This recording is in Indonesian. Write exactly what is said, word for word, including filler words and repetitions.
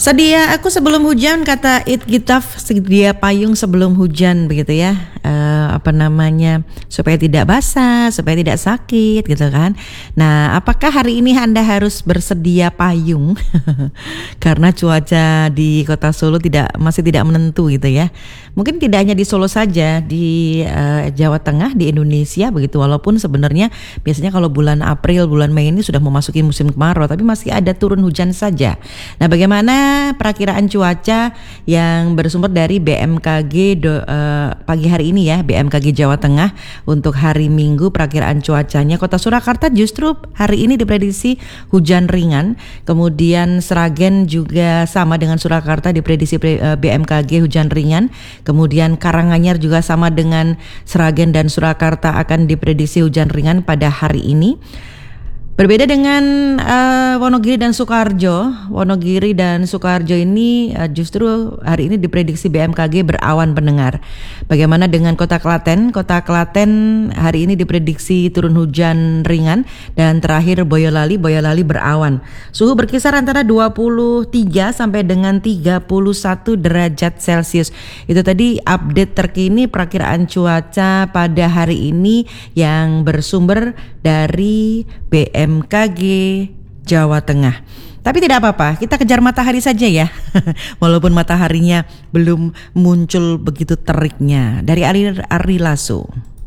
Sedia aku sebelum hujan, kata It Gitaf, sedia payung sebelum hujan begitu ya. Uh, apa namanya, supaya tidak basah, supaya tidak sakit gitu kan. Nah, apakah hari ini Anda harus bersedia payung? Karena cuaca di Kota Solo tidak masih tidak menentu gitu ya. Mungkin tidak hanya di Solo saja, di uh, Jawa Tengah, di Indonesia begitu. Walaupun sebenarnya biasanya kalau bulan April, bulan Mei ini sudah memasuki musim kemarau, tapi masih ada turun hujan saja. Nah, bagaimana perakiraan cuaca yang bersumber dari B M K G do, uh, pagi hari ini ya, B M K G Jawa Tengah untuk hari Minggu perakiraan cuacanya. Kota Surakarta justru hari ini diprediksi hujan ringan, kemudian Sragen juga sama dengan Surakarta diprediksi uh, B M K G hujan ringan, kemudian Karanganyar juga sama dengan Sragen dan Surakarta akan diprediksi hujan ringan pada hari ini. Berbeda dengan uh, Wonogiri dan Sukoharjo, Wonogiri dan Sukoharjo ini uh, justru hari ini diprediksi B M K G berawan pendengar. Bagaimana dengan Kota Klaten? Kota Klaten hari ini diprediksi turun hujan ringan, dan terakhir Boyolali, Boyolali berawan. Suhu berkisar antara dua puluh tiga sampai dengan tiga puluh satu derajat Celcius. Itu tadi update terkini perakiraan cuaca pada hari ini yang bersumber dari B M K G Jawa Tengah. Tapi tidak apa-apa, kita kejar matahari saja ya. Walaupun mataharinya belum muncul begitu teriknya. Dari Ari, Ari Lasso.